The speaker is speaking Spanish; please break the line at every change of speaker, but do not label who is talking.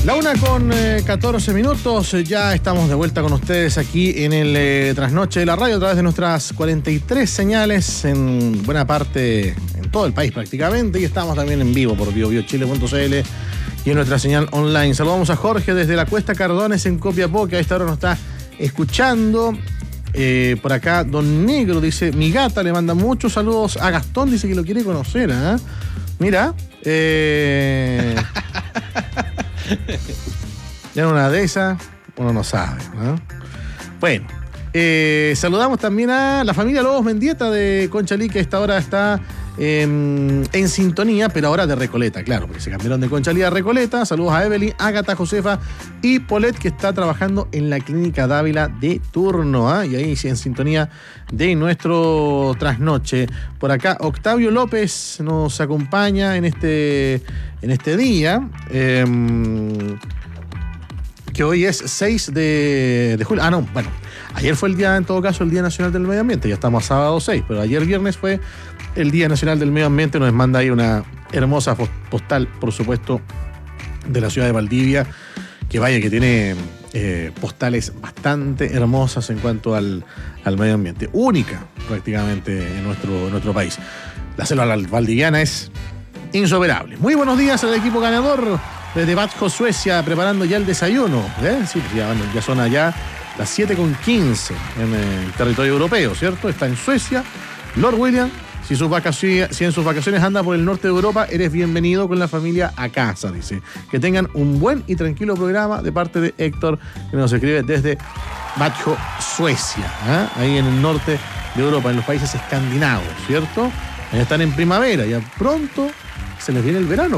1:14, ya estamos de vuelta con ustedes aquí en el Trasnoche de la Radio a través de nuestras 43 señales en buena parte, en todo el país prácticamente, y estamos también en vivo por biobiochile.cl y en nuestra señal online. Saludamos a Jorge desde la Cuesta Cardones en Copiapó, que a esta hora nos está escuchando. Por acá Don Negro dice: mi gata le manda muchos saludos a Gastón, dice que lo quiere conocer, ¿eh? Mira, ya en una de esas uno no sabe, ¿no? Bueno, saludamos también a la familia Lobos Mendieta de Conchalí, que a esta hora está en sintonía, pero ahora de Recoleta, claro, porque se cambiaron de Conchalí a Recoleta. Saludos a Evelyn, Ágata, Josefa y Polet, que está trabajando en la Clínica Dávila de turno, y ahí en sintonía de nuestro trasnoche. Por acá Octavio López nos acompaña en este día, que hoy es 6 de julio. Ayer fue el día, en todo caso, el Día Nacional del Medio Ambiente. Ya estamos a sábado 6, pero ayer viernes fue el Día Nacional del Medio Ambiente. Nos manda ahí una hermosa postal, por supuesto, de la ciudad de Valdivia, que vaya que tiene postales bastante hermosas en cuanto al medio ambiente. Única, prácticamente, en nuestro país. La selva valdiviana es insuperable. Muy buenos días al equipo ganador desde Vadsjö, Suecia, preparando ya el desayuno. Sí, ya son allá las 7:15 en el territorio europeo, ¿cierto? Está en Suecia. Lord William, si en sus vacaciones anda por el norte de Europa, eres bienvenido con la familia a casa, dice. Que tengan un buen y tranquilo programa de parte de Héctor, que nos escribe desde Vadsjö, Suecia, ahí en el norte de Europa, en los países escandinavos, ¿cierto? Están en primavera, ya pronto se les viene el verano.